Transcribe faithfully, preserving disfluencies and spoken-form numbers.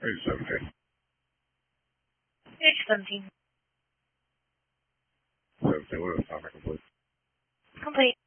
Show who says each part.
Speaker 1: Page seventeen.
Speaker 2: Page seventeen.
Speaker 1: seventeen, what is the topic complete?
Speaker 2: Complete.